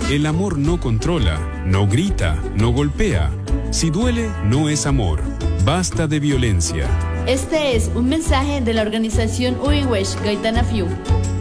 El amor no controla, no grita, no golpea. Si duele, no es amor. Basta de violencia. Este es un mensaje de la organización Ubiwesh Gaitana Fiu.